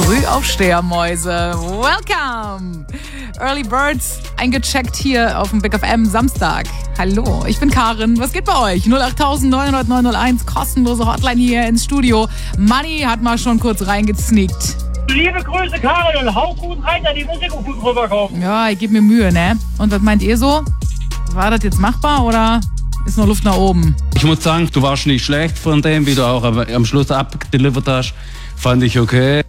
Frühaufstehermäuse, welcome! Early Birds, eingecheckt hier auf dem Big FM Samstag. Hallo, ich bin Karin, was geht bei euch? 08000 900 901, kostenlose Hotline hier ins Studio. Manni hat mal schon kurz reingesneakt. Liebe Grüße, Karin, und hau gut rein, da die Musik gut rüberkommt. Ja, ich gebe mir Mühe, ne? Und was meint ihr so? War das jetzt machbar oder ist noch Luft nach oben? Ich muss sagen, du warst nicht schlecht von dem, wie du auch am Schluss abdelivert hast. Fand ich okay.